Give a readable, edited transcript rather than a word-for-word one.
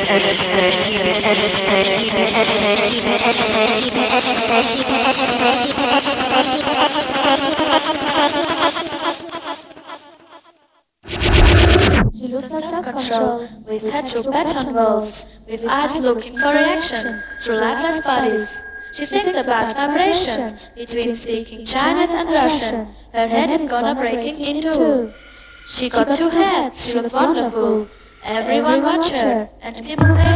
She lost her self-control with head through beton walls, with eyes looking for reaction through lifeless bodies. She sings about vibrations between speaking Chinese and Russian. Her head is gonna breaking in two. She got two heads, she looks wonderful. Everyone watch her, and people pay